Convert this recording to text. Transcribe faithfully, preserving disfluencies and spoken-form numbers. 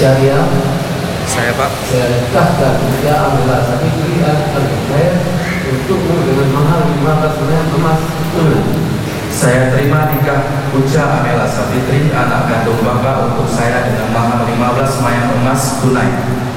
Syariah. Saya Pak. Saya nikahkan Uja Amila Sabitri Al-Zubair untukmu dengan mahar lima belas gram emas tunai. Saya terima nikah Uja Amela Sabitri, anak kandung Bapak, untuk saya dengan mahar lima belas mayang emas tunai.